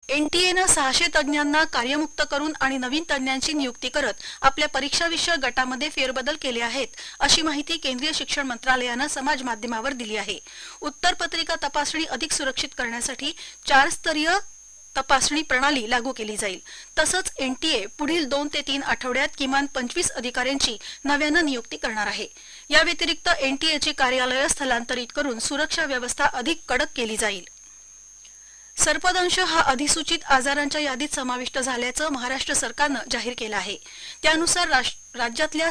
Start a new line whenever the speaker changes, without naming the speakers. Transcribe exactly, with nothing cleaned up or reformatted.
एनटीएनं सहाशे तज्ज्ञांना कार्यमुक्त करून आणि नवीन तज्ज्ञांची नियुक्ती करत आपल्या परीक्षा विषयक गटामध्ये फेरबदल केले आहेत अशी माहिती केंद्रीय शिक्षण मंत्रालयानं समाज माध्यमावर दिली आहे। उत्तर पत्रिका तपासणी अधिक सुरक्षित करण्यासाठी चार स्तरीय तपासणी प्रणाली लागू केली जाईल। तसंच एनटीए पुढील दोन ते तीन आठवड्यात किमान पंचवीस अधिकाऱ्यांची नव्यानं नियुक्ती करणार आहे। या व्यतिरिक्त एनटीएची कार्यालये स्थलांतरित करून सुरक्षा व्यवस्था अधिक कडक केली जाईल। सर्पदंश हा अधिसूचित आजारांच्या यादीत समाविष्ट झाल्याचं महाराष्ट्र सरकारनं जाहीर केलं आहे। त्यानुसार राज्यातल्या